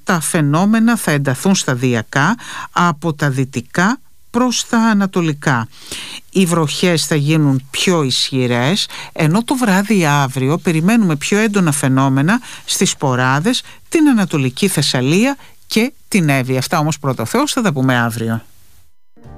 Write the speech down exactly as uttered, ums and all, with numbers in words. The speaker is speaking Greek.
τα φαινόμενα θα ενταθούν σταδιακά από τα δυτικά προς τα ανατολικά. Οι βροχές θα γίνουν πιο ισχυρές, ενώ το βράδυ αύριο περιμένουμε πιο έντονα φαινόμενα στις Ποράδες, την Ανατολική Θεσσαλία και την Εύβοια. Αυτά όμως πρώτα ο Θεός θα τα πούμε αύριο.